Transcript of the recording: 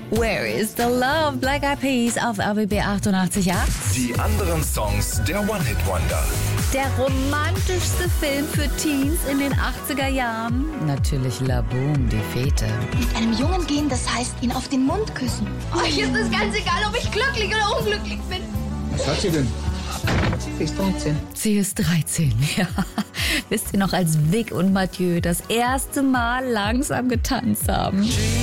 Where is the Love? Black Eyed Peas auf RBB 88.8. Die anderen Songs der One-Hit-Wonder. Der romantischste Film für Teens in den 80er Jahren. Natürlich La Boom, die Fete. Mit einem Jungen gehen, das heißt ihn auf den Mund küssen. Euch ist es ganz egal, ob ich glücklich oder unglücklich bin. Was hat sie denn? Sie ist 13. Sie ist 13, ja. Wisst ihr noch, als Vic und Mathieu das erste Mal langsam getanzt haben?